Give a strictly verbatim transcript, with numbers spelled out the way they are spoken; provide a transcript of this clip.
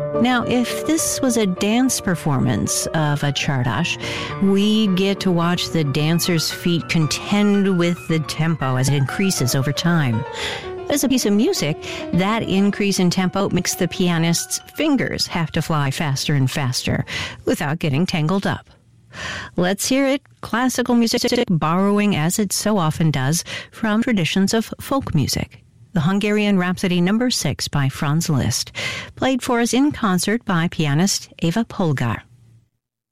Now, if this was a dance performance of a Czardas, we get to watch the dancer's feet contend with the tempo as it increases over time. As a piece of music, that increase in tempo makes the pianist's fingers have to fly faster and faster without getting tangled up. Let's hear it, classical music borrowing, as it so often does, from traditions of folk music. The Hungarian Rhapsody number six by Franz Liszt, played for us in concert by pianist Eva Polgar.